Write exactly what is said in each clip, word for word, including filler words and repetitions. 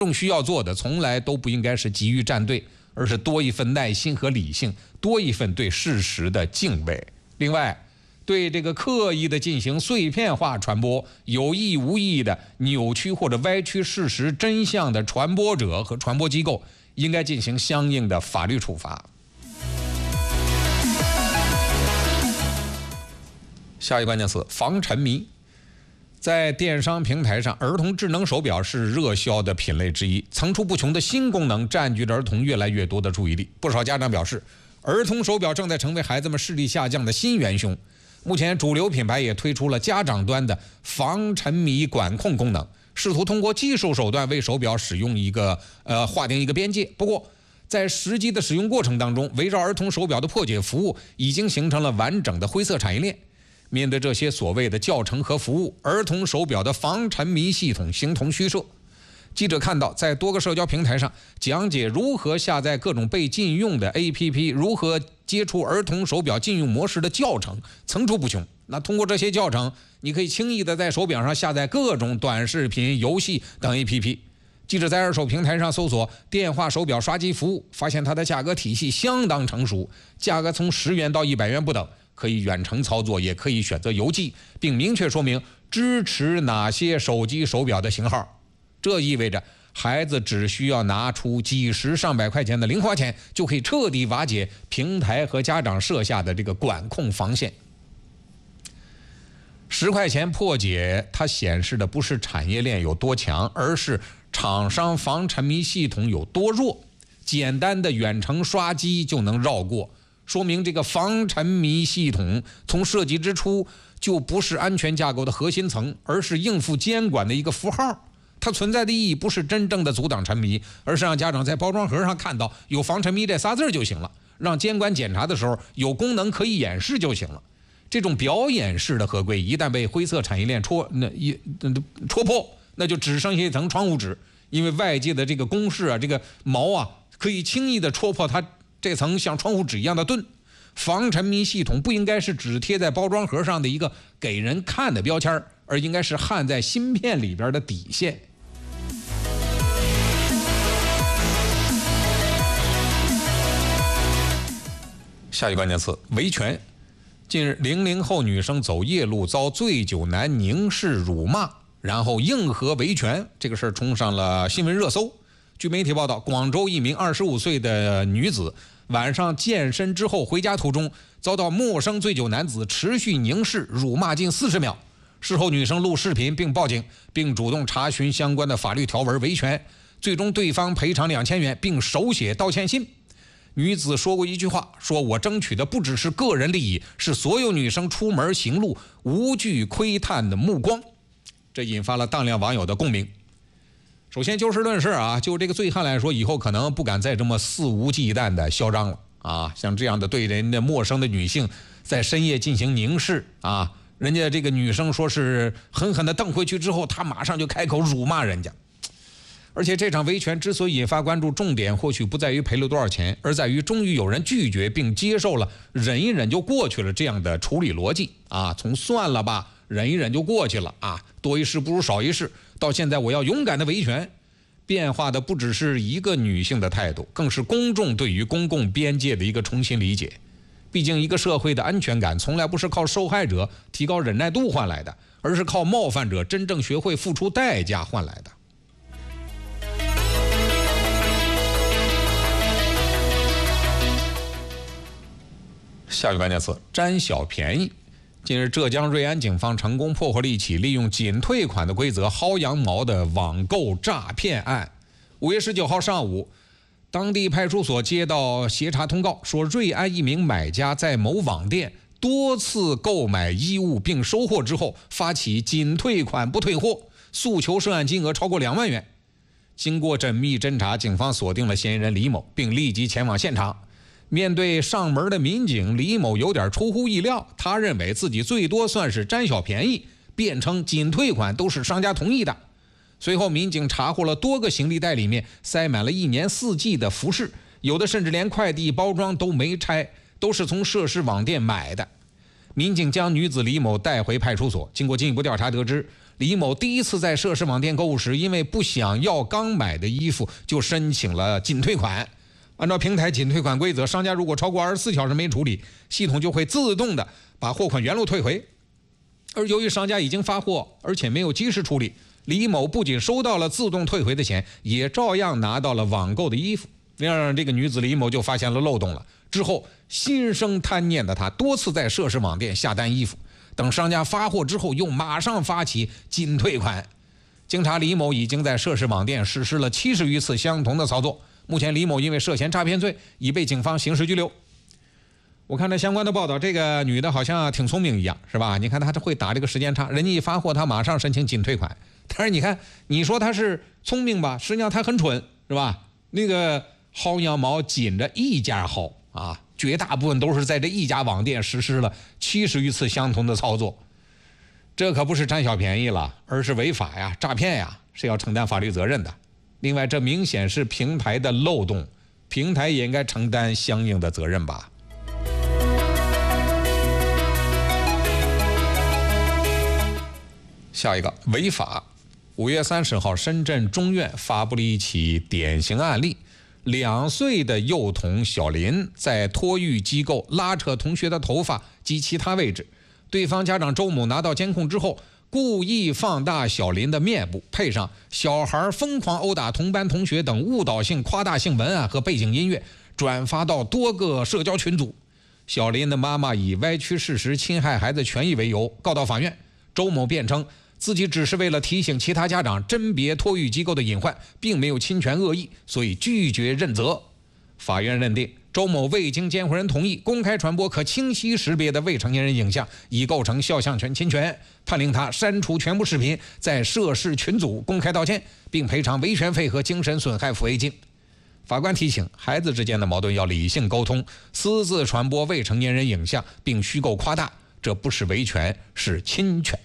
众需要做的从来都不应该是急于站队，而是多一份耐心和理性，多一份对事实的敬畏。另外，对这个刻意的进行碎片化传播、有意无意的扭曲或者歪曲事实真相的传播者和传播机构，应该进行相应的法律处罚。下一个关键词：防沉迷。在电商平台上，儿童智能手表是热销的品类之一，层出不穷的新功能占据着儿童越来越多的注意力。不少家长表示，儿童手表正在成为孩子们视力下降的新元凶。目前，主流品牌也推出了家长端的防沉迷管控功能，试图通过技术手段为手表使用一个呃划定一个边界。不过，在实际的使用过程当中，围绕儿童手表的破解服务已经形成了完整的灰色产业链。面对这些所谓的教程和服务，儿童手表的防沉迷系统形同虚设。记者看到，在多个社交平台上讲解如何下载各种被禁用的 A P P， 如何接触儿童手表禁用模式的教程层出不穷。那通过这些教程，你可以轻易的在手表上下载各种短视频、游戏等 A P P。记者在二手平台上搜索电话手表刷机服务，发现它的价格体系相当成熟，价格从十元到一百元不等，可以远程操作，也可以选择邮寄，并明确说明支持哪些手机手表的型号。这意味着孩子只需要拿出几十上百块钱的零花钱，就可以彻底瓦解平台和家长设下的这个管控防线。十块钱破解，它显示的不是产业链有多强，而是厂商防沉迷系统有多弱。简单的远程刷机就能绕过，说明这个防沉迷系统从设计之初就不是安全架构的核心层，而是应付监管的一个符号。它存在的意义不是真正的阻挡沉迷，而是让家长在包装盒上看到有防沉迷这仨字就行了，让监管检查的时候有功能可以演示就行了。这种表演式的合规一旦被灰色产业链戳那一戳破，那就只剩下一层窗户纸，因为外界的这个公式啊，这个毛啊，可以轻易的戳破它这层像窗户纸一样的盾。防沉迷系统不应该是只贴在包装盒上的一个给人看的标签，而应该是焊在芯片里边的底线。下一个关键词：维权。近日，零零后女生走夜路遭醉酒男凝视辱骂，然后硬核维权，这个事儿冲上了新闻热搜。据媒体报道，广州一名二十五岁的女子晚上健身之后回家途中，遭到陌生醉酒男子持续凝视辱骂近四十秒。事后，女生录视频并报警，并主动查询相关的法律条文维权，最终对方赔偿两千元，并手写道歉信。女子说过一句话，说我争取的不只是个人利益，是所有女生出门行路无惧窥探的目光。这引发了大量网友的共鸣。首先就事论事啊，就这个醉汉来说，以后可能不敢再这么肆无忌惮的嚣张了啊！像这样的对人的陌生的女性在深夜进行凝视啊，人家这个女生说是狠狠的瞪回去之后，他马上就开口辱骂人家。而且这场维权之所以引发关注，重点或许不在于赔了多少钱，而在于终于有人拒绝并接受了忍一忍就过去了这样的处理逻辑啊，从算了吧忍一忍就过去了啊，多一事不如少一事，到现在我要勇敢的维权。变化的不只是一个女性的态度，更是公众对于公共边界的一个重新理解。毕竟一个社会的安全感从来不是靠受害者提高忍耐度换来的，而是靠冒犯者真正学会付出代价换来的。下一个关键词：占小便宜。近日，浙江瑞安警方成功破获了一起利用仅退款的规则薅羊毛的网购诈骗案。五月十九号上午，当地派出所接到协查通告，说瑞安一名买家在某网店多次购买衣物并收货之后，发起仅退款不退货，诉求涉案金额超过两万元。经过缜密侦查，警方锁定了嫌疑人李某，并立即前往现场。面对上门的民警，李某有点出乎意料，他认为自己最多算是占小便宜，辩称仅退款都是商家同意的。随后，民警查获了多个行李袋，里面塞满了一年四季的服饰，有的甚至连快递包装都没拆，都是从涉事网店买的。民警将女子李某带回派出所，经过进一步调查得知， 李某第一次在涉事网店购物时，因为不想要刚买的衣服，就申请了仅退款。按照平台仅退款规则，商家如果超过二十四小时没处理，系统就会自动的把货款原路退回。而由于商家已经发货，而且没有及时处理，李某不仅收到了自动退回的钱，也照样拿到了网购的衣服。让这个女子李某就发现了漏洞了。之后心生贪念的她，多次在涉事网店下单衣服，等商家发货之后，又马上发起仅退款。经查，李某已经在涉事网店实施了七十余次相同的操作。目前，李某因为涉嫌诈骗罪，已被警方刑事拘留。我看这相关的报道，这个女的好像挺聪明一样，是吧？你看她会打这个时间差，人家一发货，她马上申请仅退款。但是你看，你说她是聪明吧，实际上她很蠢，是吧？那个薅羊毛紧着一家薅啊，绝大部分都是在这一家网店实施了七十余次相同的操作。这可不是占小便宜了，而是违法呀，诈骗呀，是要承担法律责任的。另外，这明显是平台的漏洞，平台也应该承担相应的责任吧。下一个违法。五月三十号，深圳中院发布了一起典型案例：两岁的幼童小林在托育机构拉扯同学的头发及其他位置，对方家长周某拿到监控之后，故意放大小林的面部，配上小孩疯狂殴打同班同学等误导性夸大性文案和背景音乐，转发到多个社交群组。小林的妈妈以歪曲事实、侵害孩子权益为由告到法院。周某辩称自己只是为了提醒其他家长甄别托育机构的隐患，并没有侵权恶意，所以拒绝认责。法院认定周某未经监护人同意公开传播可清晰识别的未成年人影像，已构成肖像权侵权，判令他删除全部视频，在涉事群组公开道歉，并赔偿维权费和精神损害抚慰金。法官提醒，孩子之间的矛盾要理性沟通，私自传播未成年人影像并虚构夸大，这不是维权，是侵权。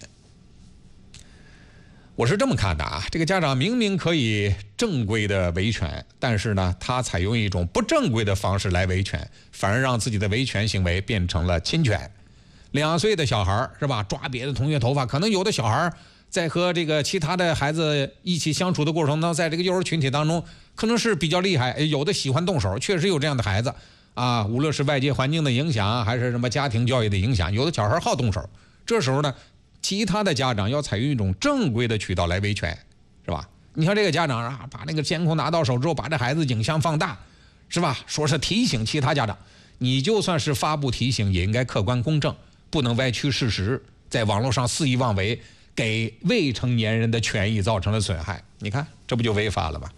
我是这么看的啊，这个家长明明可以正规的维权，但是呢，他采用一种不正规的方式来维权，反而让自己的维权行为变成了侵权。两岁的小孩是吧，抓别的同学头发，可能有的小孩在和这个其他的孩子一起相处的过程当中，在这个幼儿群体当中，可能是比较厉害，有的喜欢动手，确实有这样的孩子啊，无论是外界环境的影响，还是什么家庭教育的影响，有的小孩好动手。这时候呢，其他的家长要采用一种正规的渠道来维权，是吧？你看这个家长啊，把那个监控拿到手之后，把这孩子影像放大，是吧？说是提醒其他家长，你就算是发布提醒，也应该客观公正，不能歪曲事实，在网络上肆意妄为，给未成年人的权益造成了损害。你看，这不就违法了吗？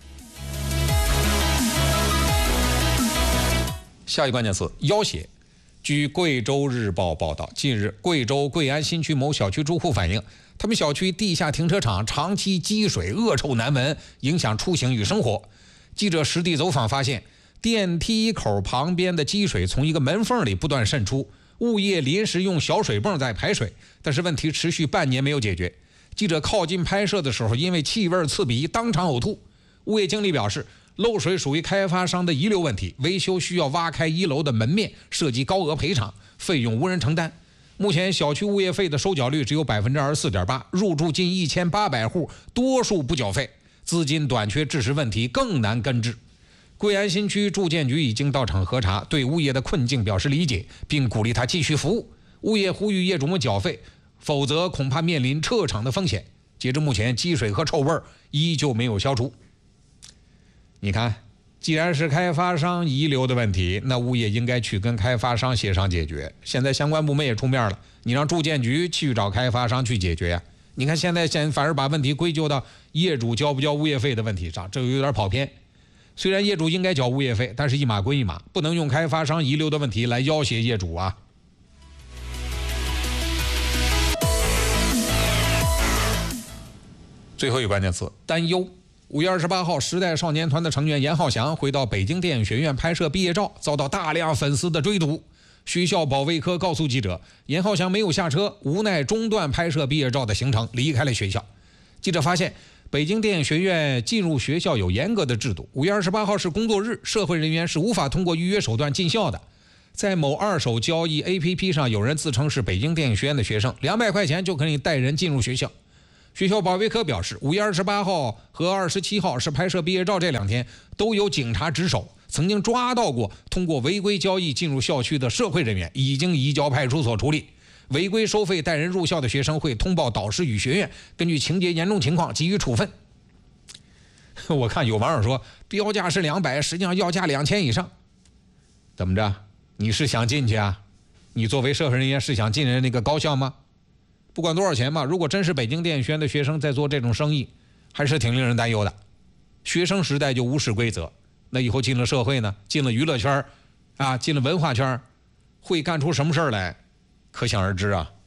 下一关键词：要挟。据贵州日报报道，近日贵州贵安新区某小区住户反映，他们小区地下停车场长期积水，恶臭难闻，影响出行与生活。记者实地走访发现，电梯口旁边的积水从一个门缝里不断渗出，物业临时用小水泵在排水，但是问题持续半年没有解决。记者靠近拍摄的时候，因为气味刺鼻，当场呕吐。物业经理表示，漏水属于开发商的遗留问题，维修需要挖开一楼的门面，涉及高额赔偿，费用无人承担。目前小区物业费的收缴率只有 百分之二十四点八， 入住近一千八百户，多数不缴费，资金短缺致使问题更难根治。贵安新区住建局已经到场核查，对物业的困境表示理解，并鼓励他继续服务。物业呼吁业主们缴费，否则恐怕面临撤场的风险。截至目前，积水和臭味依旧没有消除。你看，既然是开发商遗留的问题，那物业应该去跟开发商协商解决。现在相关部门也出面了，你让住建局去找开发商去解决呀。你看现在现反而把问题归咎到业主交不交物业费的问题上，这有点跑偏。虽然业主应该缴物业费，但是一码归一码，不能用开发商遗留的问题来要挟业主啊。最后一个关键词：担忧。五月二十八号，时代少年团的成员严浩翔回到北京电影学院拍摄毕业照，遭到大量粉丝的追堵。学校保卫科告诉记者，严浩翔没有下车，无奈中断拍摄毕业照的行程，离开了学校。记者发现，北京电影学院进入学校有严格的制度。五月二十八号是工作日，社会人员是无法通过预约手段进校的。在某二手交易 A P P 上，有人自称是北京电影学院的学生，两百块钱就可以带人进入学校。 学校保卫科表示，五月二十八号和二十七号是拍摄毕业照这两天，都有警察值守，曾经抓到过通过违规交易进入校区的社会人员，已经移交派出所处理。违规收费带人入校的学生会通报导师与学院，根据情节严重情况给予处分。我看有网友说标价是两百，实际上要价两千以上。怎么着？你是想进去啊？你作为社会人员是想进人那个高校吗？不管多少钱嘛，如果真是北京电影学院的学生在做这种生意，还是挺令人担忧的。学生时代就无视规则，那以后进了社会呢，进了娱乐圈啊，进了文化圈，会干出什么事儿来，可想而知啊。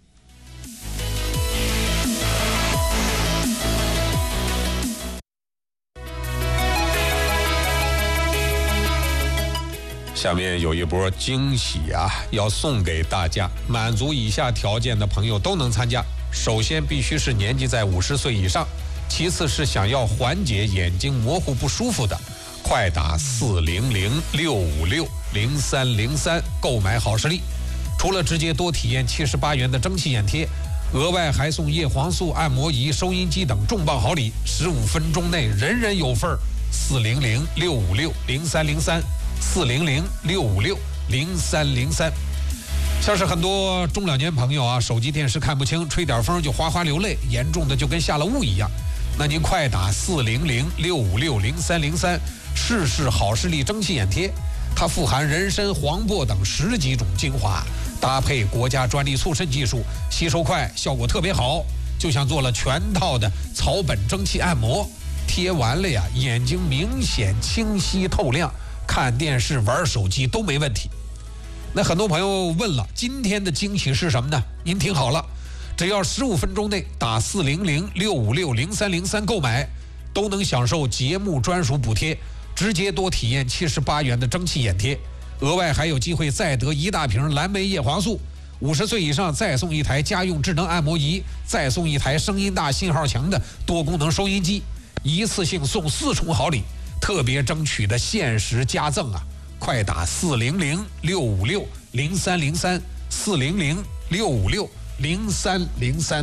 下面有一波惊喜啊，要送给大家，满足以下条件的朋友都能参加。首先必须是年纪在五十岁以上，其次是想要缓解眼睛模糊不舒服的，快打四零零六五六零三零三购买好视力。除了直接多体验七十八元的蒸汽眼贴，额外还送叶黄素按摩仪、收音机等重磅好礼，十五分钟内人人有份儿。四零零六五六零三零三。四零零六五六零三零三，像是很多中老年朋友啊，手机电视看不清，吹点风就哗哗流泪，严重的就跟下了雾一样。那您快打四零零六五六零三零三，试试好视力蒸汽眼贴，它富含人参、黄柏等十几种精华，搭配国家专利促渗技术，吸收快，效果特别好，就像做了全套的草本蒸汽按摩。贴完了呀，眼睛明显清晰透亮。看电视玩手机都没问题。那很多朋友问了，今天的惊喜是什么呢？您听好了，只要十五分钟内打四零零六五六零三零三购买，都能享受节目专属补贴，直接多体验七十八元的蒸汽眼贴，额外还有机会再得一大瓶蓝莓叶黄素。五十岁以上再送一台家用智能按摩仪，再送一台声音大、信号强的多功能收音机，一次性送四重好礼。特别争取的限时加赠啊！快打四零零六五六零三零三，四零零六五六零三零三。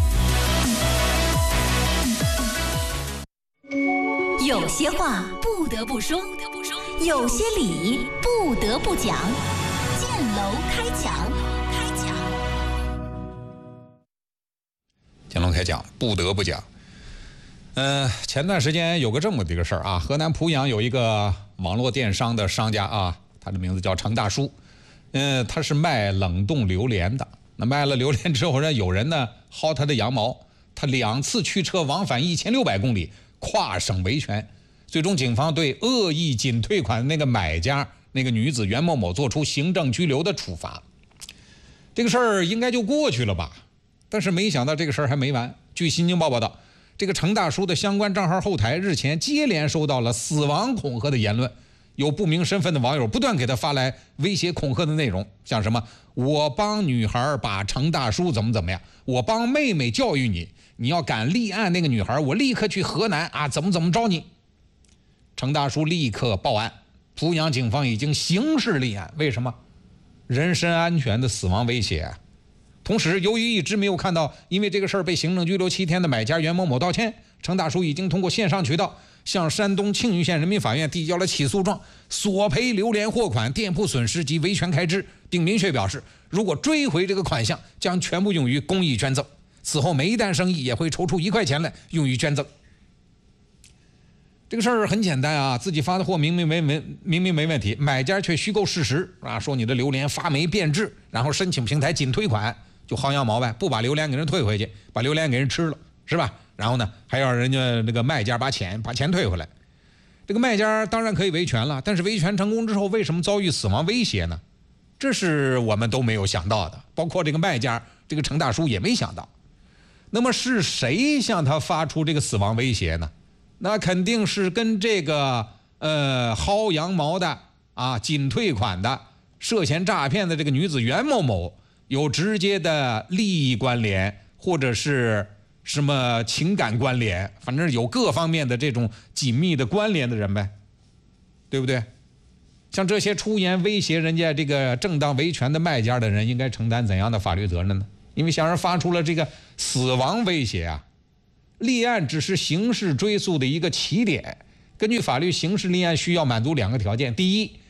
有些话不得不说，有些理不得不讲。建楼开讲，开讲。 建楼开讲，不得不讲。呃，前段时间有个这么的一个事儿啊，河南濮阳有一个网络电商的商家啊，他的名字叫程大叔，嗯、呃，他是卖冷冻榴莲的。那卖了榴莲之后呢，有人呢薅他的羊毛，他两次驱车往返一千六百公里，跨省维权，最终警方对恶意仅退款的那个买家那个女子袁某某做出行政拘留的处罚。这个事儿应该就过去了吧？但是没想到这个事儿还没完。据新京报报道，这个程大叔的相关账号后台日前接连收到了死亡恐吓的言论，有不明身份的网友不断给他发来威胁恐吓的内容，像什么我帮女孩把程大叔怎么怎么样，我帮妹妹教育你，你要敢立案那个女孩，我立刻去河南啊，怎么怎么着你。程大叔立刻报案，濮阳警方已经刑事立案。为什么？人身安全的死亡威胁。同时，由于一直没有看到因为这个事儿被行政拘留七天的买家袁某某道歉，程大叔已经通过线上渠道向山东庆余县人民法院递交了起诉状，索赔榴莲货款、店铺损失及维权开支，并明确表示，如果追回这个款项，将全部用于公益捐赠。此后每一单生意也会抽出一块钱来用于捐赠。这个事儿很简单啊，自己发的货明明没没明明没问题，买家却虚构事实啊，说你的榴莲发霉变质，然后申请平台仅退款，就薅羊毛呗，不把榴莲给人退回去，把榴莲给人吃了，是吧？然后呢，还要人家那个卖家把钱把钱退回来。这个卖家当然可以维权了，但是维权成功之后，为什么遭遇死亡威胁呢？这是我们都没有想到的，包括这个卖家这个程大叔也没想到。那么是谁向他发出这个死亡威胁呢？那肯定是跟这个呃薅羊毛的啊、仅退款的、涉嫌诈骗的这个女子袁某某有直接的利益关联，或者是什么情感关联，反正有各方面的这种紧密的关联的人呗，对不对？像这些出言威胁人家这个正当维权的卖家的人，应该承担怎样的法律责任呢？ 因为向人发出了这个死亡威胁啊。立案只是刑事追诉的一个起点。根据法律，刑事立案需要满足两个条件：第一，